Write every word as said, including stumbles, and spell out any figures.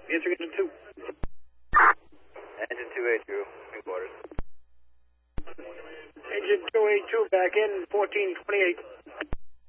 Answering engine two. Engine two eight two, in quarters. Engine two eight two back in, fourteen twenty-eight.